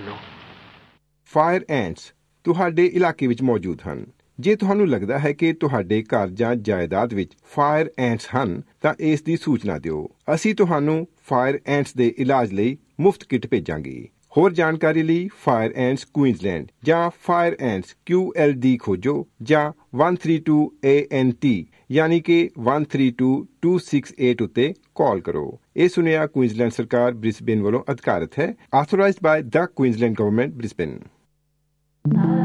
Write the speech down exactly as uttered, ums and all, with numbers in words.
ਮੈਨੂੰ। ਫਾਇਰ ਐਂਟਸ ਤੁਹਾਡੇ ਇਲਾਕੇ ਵਿੱਚ ਮੌਜੂਦ ਹਨ। ਜੇ ਤੁਹਾਨੂੰ ਲੱਗਦਾ ਹੈ ਕਿ ਤੁਹਾਡੇ ਘਰ ਜਾਂ ਜਾਇਦਾਦ ਵਿੱਚ ਫਾਇਰ ਐਂਟਸ ਹਨ ਤਾਂ ਇਸ ਦੀ ਸੂਚਨਾ ਦਿਓ। ਅਸੀਂ ਤੁਹਾਨੂੰ ਫਾਇਰ ਐਂਟਸ ਦੇ ਇਲਾਜ ਲਈ ਮੁਫਤ ਕਿੱਟ ਭੇਜਾਂਗੇ। ਹੋਰ ਜਾਣਕਾਰੀ ਲਈ ਫਾਇਰ ਐਂਟਸ ਕੁਈਨਜ਼ਲੈਂਡ ਜਾਂ ਫਾਇਰ ਐਂਟਸ ਕਿਊ ਐਲ ਡੀ ਖੋਜੋ ਜਾਂ one three two A N T ਯਾਨੀ ਕਿ one three two two six eight ਉੱਤੇ ਕਾਲ ਕਰੋ। ਇਹ ਸੁਨੇਹਾ ਕੁਈਨਜ਼ਲੈਂਡ ਸਰਕਾਰ ਬ੍ਰਿਸਬੇਨ ਵੱਲੋਂ ਅਧਿਕਾਰਤ ਹੈ। ਆਥੋਰਾਈਜ਼ਡ ਬਾय ਦ ਕੁਈਨਜ਼ਲੈਂਡ ਗਵਰਨਮੈਂਟ ਬ੍ਰਿਸਬੇਨ।